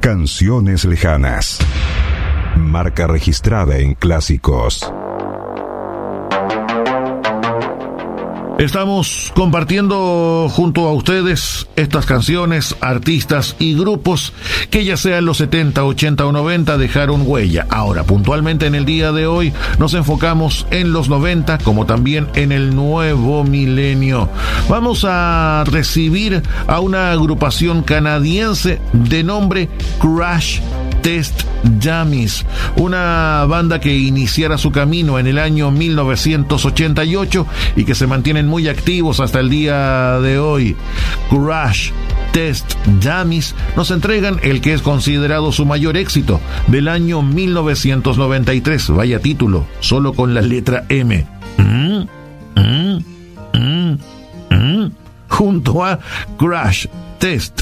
Canciones lejanas. Marca registrada en clásicos. Estamos compartiendo junto a ustedes estas canciones, artistas y grupos que ya sea en los 70, 80 o 90 dejaron huella. Ahora, puntualmente en el día de hoy nos enfocamos en los 90 como también en el nuevo milenio. Vamos a recibir a una agrupación canadiense de nombre Crash Test Dummies, una banda que iniciara su camino en el año 1988 y que se mantienen muy activos hasta el día de hoy. Crash Test Dummies nos entregan el que es considerado su mayor éxito del año 1993. Vaya título, solo con la letra M. Junto a Crash Test